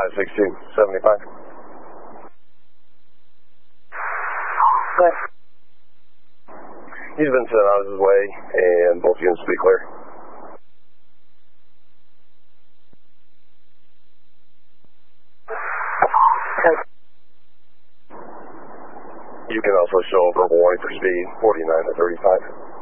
562, 75. Good. He's been sent out of his way, and both units will be clear. Good. You can also show verbal warning for speed 49 to 35.